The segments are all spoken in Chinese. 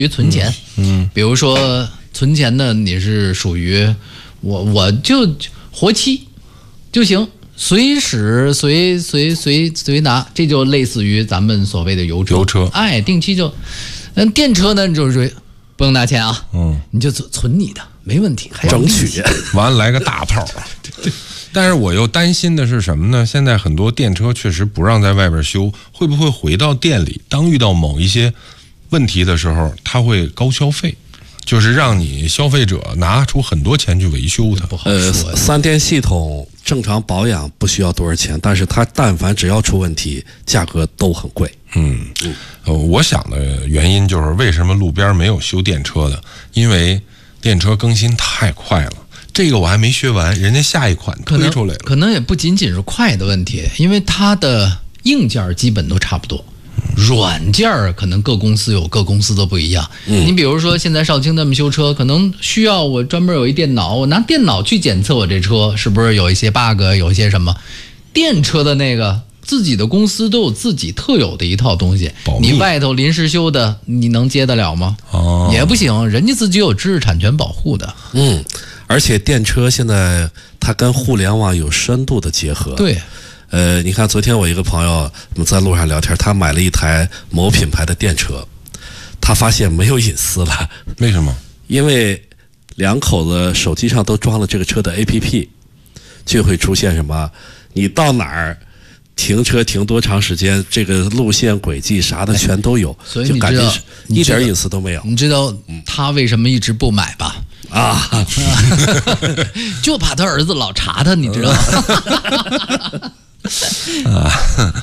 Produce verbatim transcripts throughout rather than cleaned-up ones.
于存钱， 嗯， 比如说存钱呢，你是属于我我就活期就行，随使随随随随拿，这就类似于咱们所谓的油车。 油车， 哎，定期就，嗯，电车呢就是不用拿钱啊， 嗯， 你就存存你的，没问题，还争取完了来个大炮。但是我又担心的是什么呢？现在很多电车确实不让在外边修，会不会回到店里，当遇到某一些问题的时候，它会高消费，就是让你消费者拿出很多钱去维修它。 不好呃， 说。 三电系统正常保养不需要多少钱，但是它但凡只要出问题，价格都很贵。 嗯，呃，我想的原因就是为什么路边没有修电车的？因为电车更新太快了。这个我还没学完，人家下一款推出来了。 可能也不仅仅是快的问题，因为它的硬件基本都差不多，软件可能各公司有各公司的不一样。嗯，你比如说现在少卿他们修车，可能需要我专门有一电脑，我拿电脑去检测我这车是不是有一些 bug， 有一些什么。电车的那个自己的公司都有自己特有的一套东西，你外头临时修的，你能接得了吗？ 哦， 也不行，人家自己有知识产权保护的。 嗯，而且电车现在它跟互联网有深度的结合。 对， 呃，你看昨天我一个朋友我们在路上聊天，他买了一台某品牌的电车，他发现没有隐私了。 为什么？ 因为两口子手机上都装了这个车的 A P P， 就会出现什么，你到哪儿停车停多长时间，这个路线轨迹啥的全都有， 所以就感觉你一点隐私都没有。 你知道他为什么一直不买吧？ 啊， 就怕他儿子老查他，你知道吗？ 啊，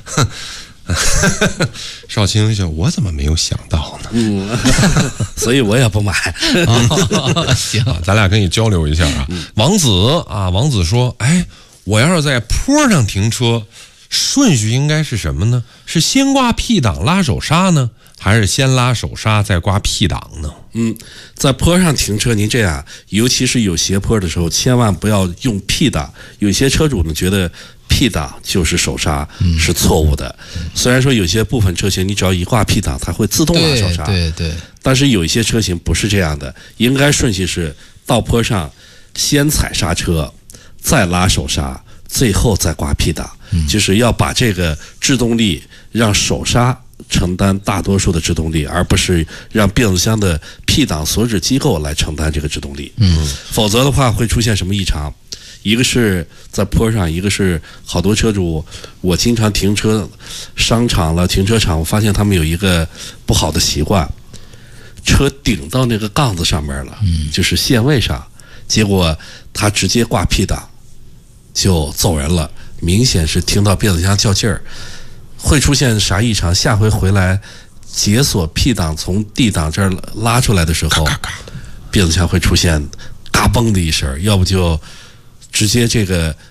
少卿兄，我怎么没有想到呢？ 嗯，所以我也不买。 哦、行、 啊，咱俩跟你交流一下啊。嗯、王子啊，王子说：“哎，我要是在坡上停车，顺序应该是什么呢？是先挂 P 档拉手刹呢，还是先拉手刹再挂 P 档呢？” 嗯，在坡上停车，您这样，尤其是有斜坡的时候，千万不要用 P 档。有些车主呢觉得 P 档就是手刹，嗯、是错误的。虽然说有些部分车型，你只要一挂 P 档，它会自动拉手刹。 对对对。 但是有一些车型不是这样的，应该顺序是到坡上先踩刹车，再拉手刹，最后再挂 P 档，嗯、就是要把这个制动力让手刹承担大多数的制动力，而不是让变速箱的 P 档锁止机构来承担这个制动力。嗯，否则的话会出现什么异常？一个是在坡上，一个是好多车主，我经常停车商场了、停车场，我发现他们有一个不好的习惯，车顶到那个杠子上面了，嗯、就是线位上，结果他直接挂 P 档就走人了，明显是听到变速箱较劲儿。会出现啥异常？下回回来解锁 P 档从 D 档这儿拉出来的时候， 咔咔咔变速箱会出现嘎嘣的一声，要不就直接这个